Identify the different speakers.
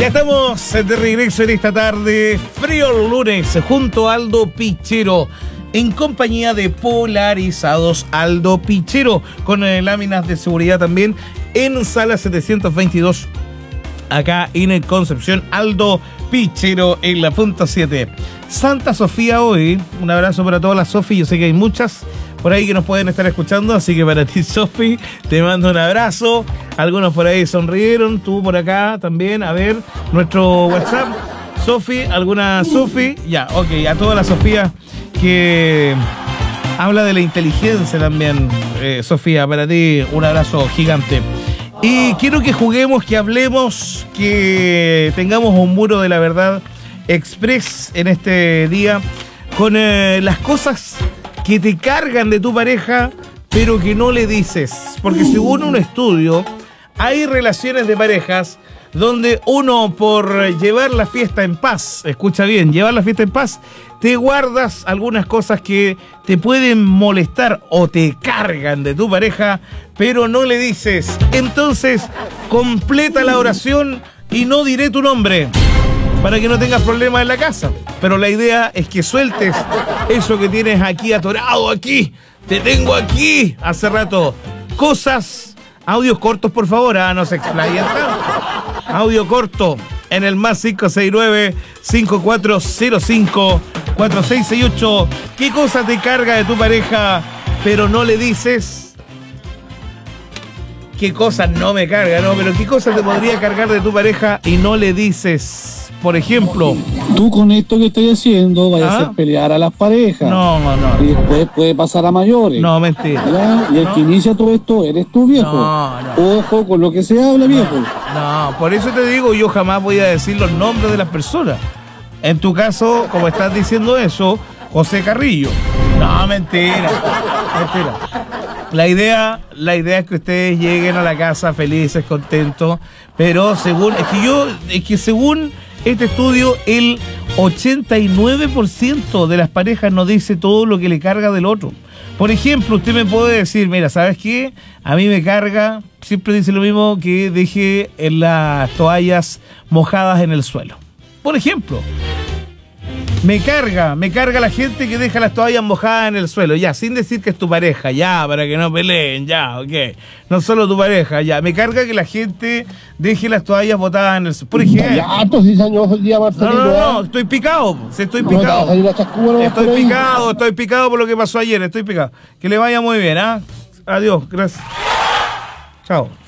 Speaker 1: Ya estamos de regreso en esta tarde, frío lunes, junto a Aldo Pichero, en compañía de Polarizados Aldo Pichero, con láminas de seguridad también, en sala 722, acá en Concepción. Aldo Pichero en la punta 7. Santa Sofía hoy, un abrazo para todas las Sofi, yo sé que hay muchas por ahí que nos pueden estar escuchando, así que para ti, Sofi, te mando un abrazo. Algunos por ahí sonrieron, tú por acá también. A ver, nuestro WhatsApp. Sofi, ¿alguna Sofi? Ya, ok, a toda la Sofía que habla de la inteligencia también. Sofía, para ti, un abrazo gigante. Y quiero que juguemos, que hablemos, que tengamos un muro de la verdad express en este día con las cosas que te cargan de tu pareja, pero que no le dices. Porque según un estudio, hay relaciones de parejas donde uno, por llevar la fiesta en paz, escucha bien, llevar la fiesta en paz, te guardas algunas cosas que te pueden molestar o te cargan de tu pareja, pero no le dices. Entonces, completa la oración y no diré tu nombre, para que no tengas problemas en la casa. Pero la idea es que sueltes eso que tienes aquí atorado, aquí. Te tengo aquí hace rato. Cosas, audios cortos, por favor, no se explayen tanto. Audio corto en el más 569-5405-4668. ¿Qué cosa te carga de tu pareja, pero no le dices? ¿Qué cosa no me carga, no? Pero ¿qué cosa te podría cargar de tu pareja y no le dices? Por ejemplo,
Speaker 2: tú con esto que estoy haciendo vayas a hacer pelear a las parejas.
Speaker 1: No.
Speaker 2: Y después puede pasar a mayores.
Speaker 1: No, mentira.
Speaker 2: ¿Ya? Y el que inicia todo esto eres tú, viejo. No. Ojo con lo que se habla, viejo.
Speaker 1: No, por eso te digo, yo jamás voy a decir los nombres de las personas. En tu caso, como estás diciendo eso, José Carrillo. No, mentira. La idea es que ustedes lleguen a la casa felices, contentos, pero según este estudio, el 89% de las parejas no dice todo lo que le carga del otro. Por ejemplo, usted me puede decir, mira, ¿sabes qué? A mí me carga, siempre dice lo mismo, que deje en las toallas mojadas en el suelo. Por ejemplo, me carga la gente que deja las toallas mojadas en el suelo, ya, sin decir que es tu pareja, ya, para que no peleen, ya, ok. No solo tu pareja, ya. Me carga que la gente deje las toallas botadas en el suelo. Por ejemplo.
Speaker 2: Ya, pues sí, señor, el día Marcelino.
Speaker 1: No, estoy picado, estoy picado. Estoy picado por lo que pasó ayer, estoy picado. Que le vaya muy bien, Adiós, gracias. Chao.